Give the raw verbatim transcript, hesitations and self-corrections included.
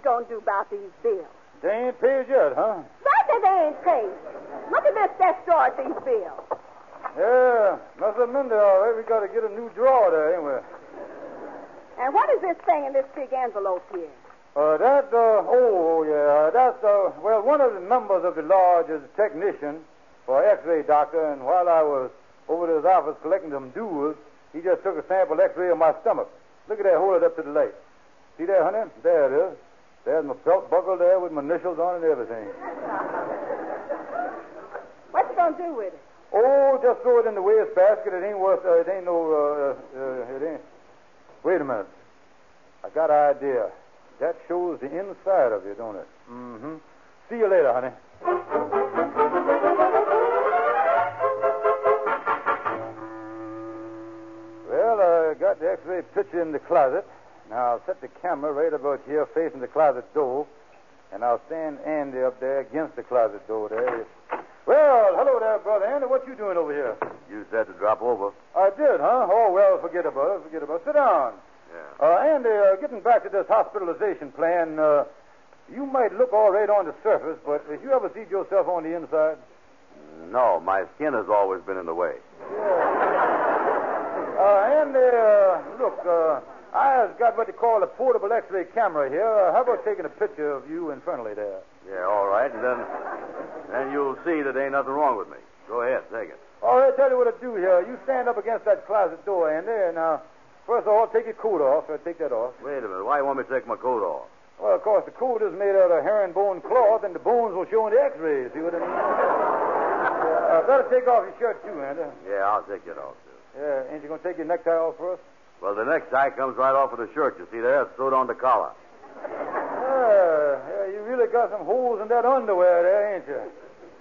going to do about these bills? They ain't paid yet, huh? Right that they ain't paid. Look at this extort these bills. Yeah, must have been there all right. We got to get a new drawer there, ain't we? And what is this thing in this big envelope here? Uh, that, uh, oh, yeah, that's, uh, well, one of the members of the lodge is a technician for an X-ray doctor, and while I was over to his office collecting some dues, he just took a sample X-ray of my stomach. Look at that, hold it up to the light. See there, honey? There it is. There's my belt buckle there with my initials on and everything. What you gonna do with it? Oh, just throw it in the waste basket. It ain't worth, uh, it ain't no, uh, uh, it ain't. Wait a minute. I got an idea. That shows the inside of you, don't it? Mm-hmm. See you later, honey. Well, I got the X-ray picture in the closet. Now, I'll set the camera right about here facing the closet door, and I'll stand Andy up there against the closet door there. Well, hello there, brother Andy. What you doing over here? You said to drop over. I did, huh? Oh, well, forget about it. Forget about it. Sit down. Yeah. Uh, Andy, uh, getting back to this hospitalization plan, uh, you might look all right on the surface, but did you ever see yourself on the inside? No, my skin has always been in the way. Uh, Andy, uh, look, uh, I've got what they call a portable X-ray camera here. Uh, how about taking a picture of you infernally there? Yeah, all right, and then, then you'll see that ain't nothing wrong with me. Go ahead, take it. All right, tell you what to do here. You stand up against that closet door, Andy, and uh, first of all, take your coat off. Uh, take that off. Wait a minute. Why you want me to take my coat off? Well, of course, the coat is made out of herringbone cloth, and the bones will show in the X-rays. See what I mean? uh, better take off your shirt, too, Andy. Yeah, I'll take it off, too. Yeah, ain't you going to take your necktie off first? Well, the necktie comes right off of the shirt. You see there? It's sewed on the collar. Yeah, yeah, you really got some holes in that underwear there, ain't you?